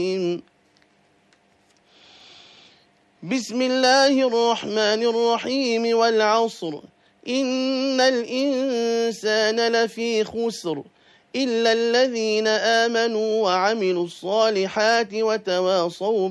بسم الله الرحمن الرحيم والعصر إن الإنسان لفي خسر إلا الذين آمنوا وعملوا الصالحات وتواصوا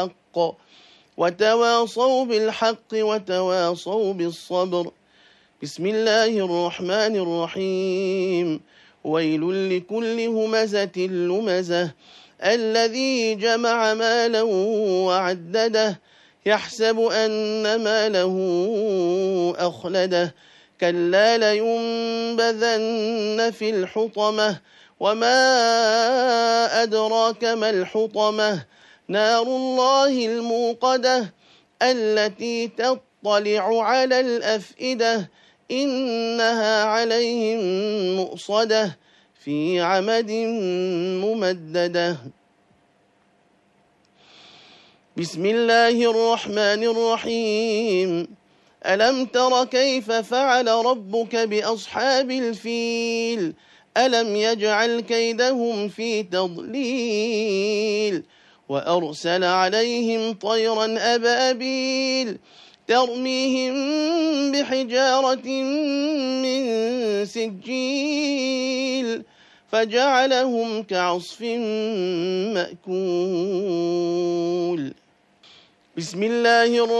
بالحق وتواصوا بالصبر. بسم الله الرحمن الرحيم ويل لكل همزة لمزة الذي جمع مالا وعدده يحسب أن ماله أخلده كلا لينبذن في الحطمة وما أدراك ما الحطمة نار الله الموقدة التي تطلع على الأفئدة إنها عليهم مؤصدة في عمد ممددة. بسم الله الرحمن الرحيم ألم تر كيف فعل ربك بأصحاب الفيل ألم يجعل كيدهم في تضليل وأرسل عليهم طيرا أبابيل ترميهم بحجارة من سجيل فجعلهم كعصف مأكول. بسم الله الرحمن